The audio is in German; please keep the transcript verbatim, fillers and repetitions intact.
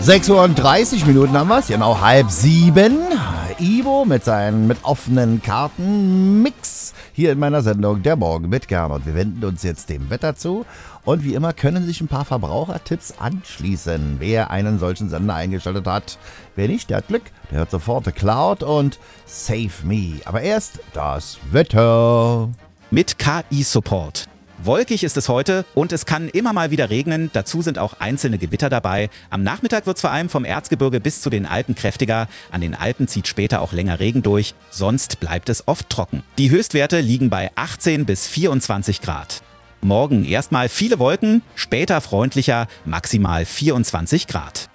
sechs Uhr und dreißig Minuten haben wir es, genau halb sieben. Ivo mit seinen mit offenen Karten Mix hier in meiner Sendung Der Morgen mit Gernot. Wir wenden uns jetzt dem Wetter zu und wie immer können sich ein paar Verbrauchertipps anschließen. Wer einen solchen Sender eingeschaltet hat, wer nicht, der hat Glück. Der hört sofort The Cloud und Save Me. Aber erst das Wetter. Mit K I-Support. Wolkig ist es heute und es kann immer mal wieder regnen. Dazu sind auch einzelne Gewitter dabei. Am Nachmittag wird es vor allem vom Erzgebirge bis zu den Alpen kräftiger. An den Alpen zieht später auch länger Regen durch. Sonst bleibt es oft trocken. Die Höchstwerte liegen bei achtzehn bis vierundzwanzig Grad. Morgen erstmal viele Wolken, später freundlicher, maximal vierundzwanzig Grad.